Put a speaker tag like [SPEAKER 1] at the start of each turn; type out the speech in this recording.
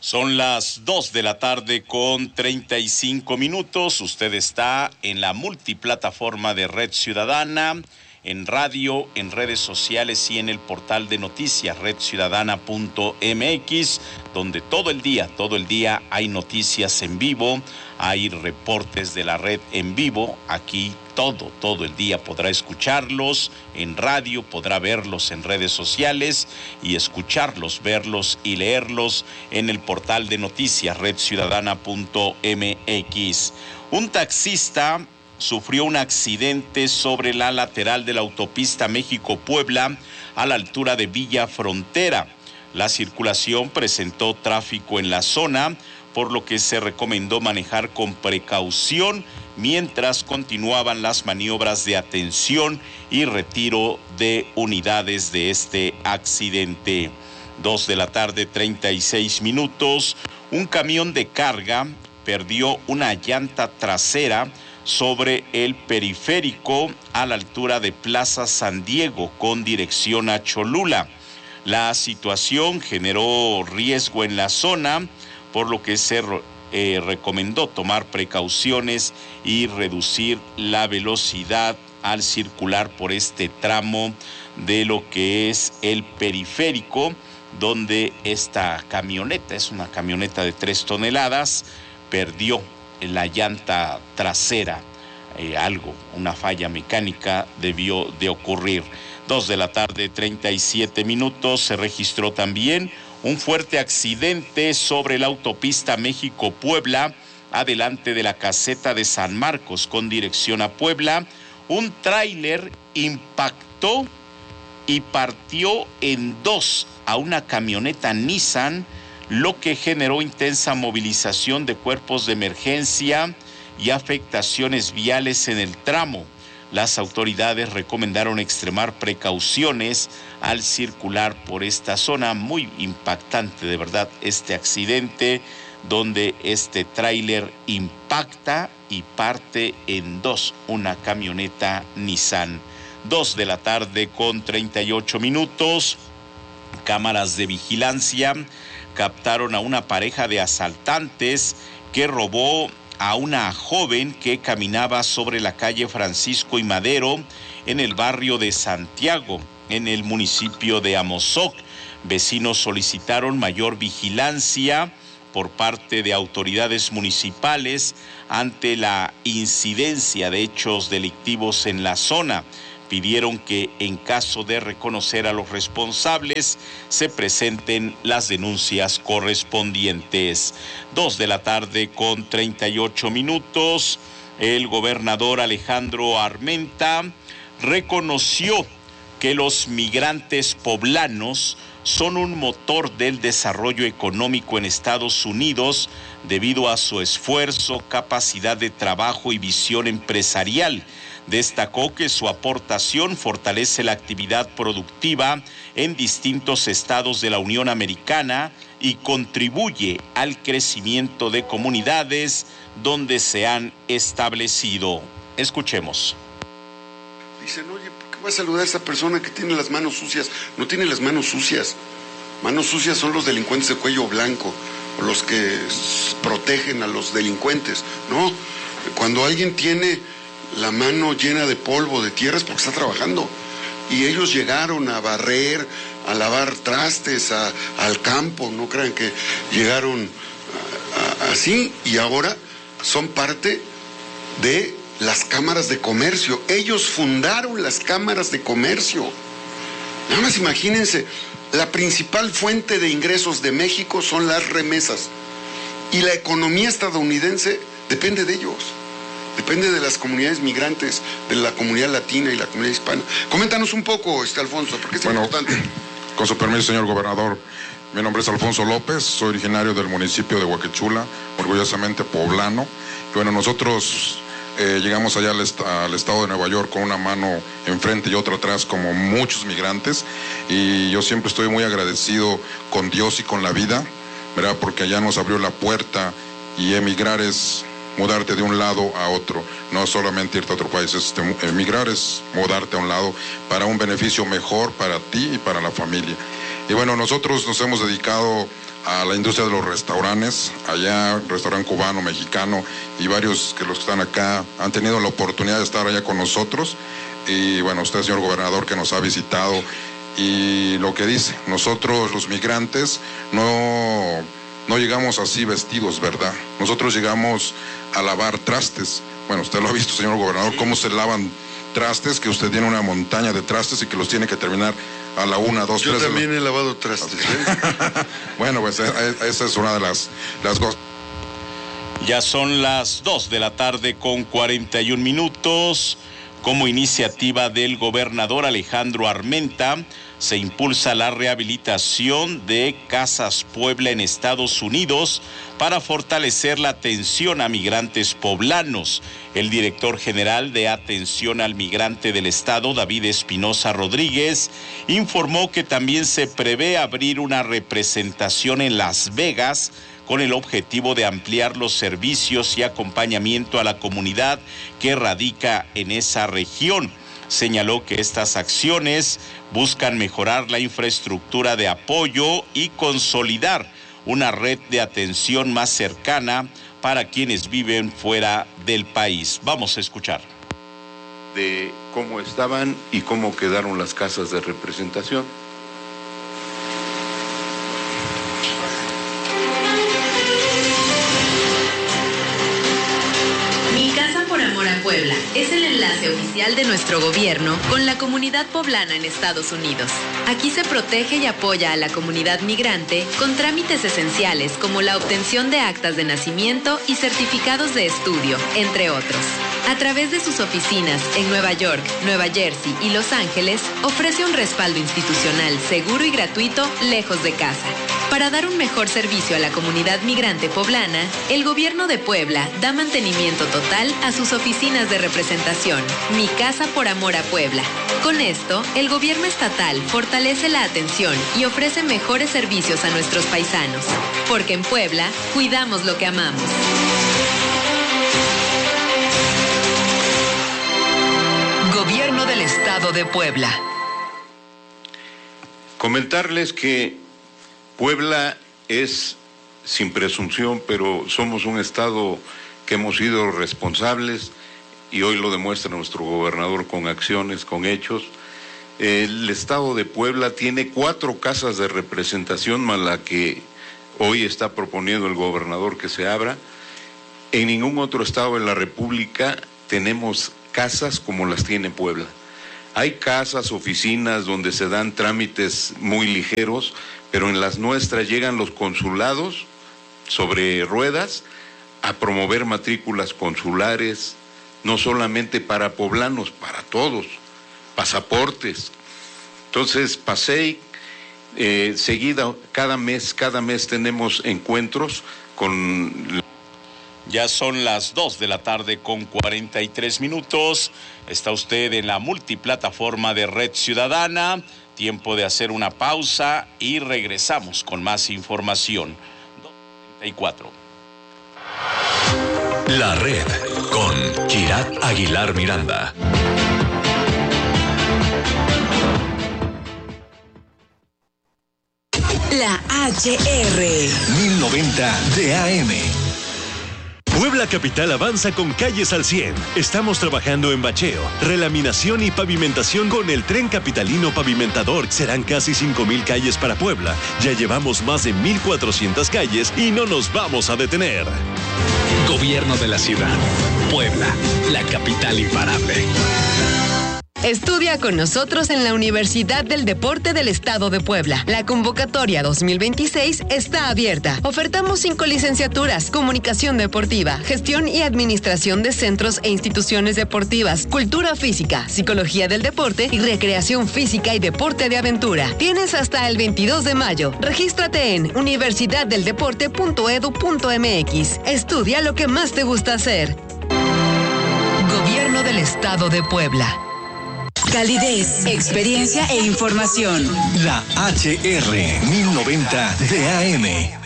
[SPEAKER 1] Son las 2 de la tarde con 35 minutos. Usted está en la multiplataforma de Red Ciudadana, en radio, en redes sociales y en el portal de noticias redciudadana.mx, donde todo el día hay noticias en vivo, hay reportes de la red en vivo. Aquí todo el día podrá escucharlos en radio, podrá verlos en redes sociales y escucharlos, verlos y leerlos en el portal de noticias redciudadana.mx. Un taxista sufrió un accidente sobre la lateral de la autopista México-Puebla a la altura de Villa Frontera. La circulación presentó tráfico en la zona, por lo que se recomendó manejar con precaución mientras continuaban las maniobras de atención y retiro de unidades de este accidente. 2 de la tarde, 36 minutos. Un camión de carga perdió una llanta trasera sobre el periférico a la altura de Plaza San Diego con dirección a Cholula. La situación generó riesgo en la zona, por lo que se recomendó tomar precauciones y reducir la velocidad al circular por este tramo de lo que es el periférico, donde esta camioneta, es una camioneta de 3 toneladas, perdió la llanta trasera. Una falla mecánica debió de ocurrir. 2 de la tarde, 37 minutos, se registró también un fuerte accidente sobre la autopista México-Puebla, adelante de la caseta de San Marcos con dirección a Puebla. Un tráiler impactó y partió en dos a una camioneta Nissan, lo que generó intensa movilización de cuerpos de emergencia y afectaciones viales en el tramo. Las autoridades recomendaron extremar precauciones al circular por esta zona. Muy impactante, de verdad, este accidente donde este tráiler impacta y parte en dos una camioneta Nissan. 2 de la tarde con 38 minutos. Cámaras de vigilancia captaron a una pareja de asaltantes que robó a una joven que caminaba sobre la calle Francisco y Madero en el barrio de Santiago, en el municipio de Amozoc. Vecinos solicitaron mayor vigilancia por parte de autoridades municipales ante la incidencia de hechos delictivos en la zona. Pidieron que en caso de reconocer a los responsables se presenten las denuncias correspondientes. 2 de la tarde con 38 minutos. El gobernador Alejandro Armenta reconoció que los migrantes poblanos son un motor del desarrollo económico en Estados Unidos debido a su esfuerzo, capacidad de trabajo y visión empresarial. Destacó que su aportación fortalece la actividad productiva en distintos estados de la Unión Americana y contribuye al crecimiento de comunidades donde se han establecido. Escuchemos.
[SPEAKER 2] Dicen, oye, ¿por qué voy a saludar a esa persona que tiene las manos sucias? No tiene las manos sucias. Manos sucias son los delincuentes de cuello blanco, o los que protegen a los delincuentes. No, cuando alguien tiene la mano llena de polvo, de tierras, porque está trabajando. Y ellos llegaron a barrer, a lavar trastes, al campo. No crean que llegaron así, y ahora son parte de las cámaras de comercio. Ellos fundaron las cámaras de comercio. Nada más imagínense, la principal fuente de ingresos de México son las remesas. Y la economía estadounidense depende de ellos. Depende de las comunidades migrantes, de la comunidad latina y la comunidad hispana. Coméntanos un poco, Alfonso, porque es importante.
[SPEAKER 3] Con su permiso, señor gobernador, mi nombre es Alfonso López, soy originario del municipio de Huaquechula, orgullosamente poblano. Bueno, nosotros llegamos allá al estado de Nueva York con una mano enfrente y otra atrás, como muchos migrantes, y yo siempre estoy muy agradecido con Dios y con la vida, ¿verdad? Porque allá nos abrió la puerta, y emigrar es mudarte de un lado a otro, no solamente irte a otro país. Emigrar es mudarte a un lado para un beneficio mejor para ti y para la familia. Y bueno, nosotros nos hemos dedicado a la industria de los restaurantes, allá, restaurante cubano, mexicano, y varios que los que están acá han tenido la oportunidad de estar allá con nosotros. Y bueno, usted, señor gobernador, que nos ha visitado, y lo que dice, nosotros los migrantes no llegamos así vestidos, ¿verdad? Nosotros llegamos a lavar trastes. Bueno, usted lo ha visto, señor gobernador, cómo se lavan trastes, que usted tiene una montaña de trastes y que los tiene que terminar a la 1, 2, 3.
[SPEAKER 2] Yo también he lavado trastes,
[SPEAKER 3] Bueno, pues esa es una de las cosas.
[SPEAKER 1] Ya son las 2 de la tarde con 41 minutos. Como iniciativa del gobernador Alejandro Armenta, se impulsa la rehabilitación de Casas Puebla en Estados Unidos para fortalecer la atención a migrantes poblanos. El director general de Atención al Migrante del Estado, David Espinosa Rodríguez, informó que también se prevé abrir una representación en Las Vegas con el objetivo de ampliar los servicios y acompañamiento a la comunidad que radica en esa región. Señaló que estas acciones buscan mejorar la infraestructura de apoyo y consolidar una red de atención más cercana para quienes viven fuera del país. Vamos a escuchar.
[SPEAKER 4] De cómo estaban y cómo quedaron las casas de representación.
[SPEAKER 5] Mi Casa por Amor a Puebla es el enlace oficial de nuestro gobierno con la comunidad poblana en Estados Unidos. Aquí se protege y apoya a la comunidad migrante con trámites esenciales como la obtención de actas de nacimiento y certificados de estudio, entre otros. A través de sus oficinas en Nueva York, Nueva Jersey y Los Ángeles, ofrece un respaldo institucional seguro y gratuito lejos de casa. Para dar un mejor servicio a la comunidad migrante poblana, el gobierno de Puebla da mantenimiento total a sus oficinas de representación. Mi Casa por Amor a Puebla. Con esto, el gobierno estatal fortalece la atención y ofrece mejores servicios a nuestros paisanos. Porque en Puebla, cuidamos lo que amamos. Gobierno del Estado de Puebla.
[SPEAKER 4] Comentarles que Puebla es, sin presunción, pero somos un estado que hemos sido responsables y hoy lo demuestra nuestro gobernador con acciones, con hechos. El estado de Puebla tiene 4 casas de representación más la que hoy está proponiendo el gobernador que se abra. En ningún otro estado de la República tenemos casas como las tiene Puebla. Hay casas, oficinas donde se dan trámites muy ligeros, pero en las nuestras llegan los consulados sobre ruedas a promover matrículas consulares, no solamente para poblanos, para todos, pasaportes. Entonces, PASEI, seguida, cada mes tenemos encuentros con...
[SPEAKER 1] Ya son las 2 de la tarde con 43 minutos. Está usted en la multiplataforma de Red Ciudadana. Tiempo de hacer una pausa y regresamos con más información. 2:34.
[SPEAKER 6] La Red con Kirat Aguilar Miranda.
[SPEAKER 7] La HR
[SPEAKER 6] 1090 de AM.
[SPEAKER 8] Puebla Capital avanza con calles al 100. Estamos trabajando en bacheo, relaminación y pavimentación con el Tren Capitalino Pavimentador. Serán casi 5,000 calles para Puebla. Ya llevamos más de 1,400 calles y no nos vamos a detener.
[SPEAKER 6] Gobierno de la ciudad. Puebla, la capital imparable.
[SPEAKER 7] Estudia con nosotros en la Universidad del Deporte del Estado de Puebla. La convocatoria 2026 está abierta. Ofertamos 5 licenciaturas: Comunicación Deportiva, Gestión y Administración de Centros e Instituciones Deportivas, Cultura Física, Psicología del Deporte y Recreación Física y Deporte de Aventura. Tienes hasta el 22 de mayo. Regístrate en universidaddeldeporte.edu.mx. Estudia lo que más te gusta hacer. Gobierno del Estado de Puebla.
[SPEAKER 9] Calidez, experiencia e información.
[SPEAKER 6] La HR 1090 de AM.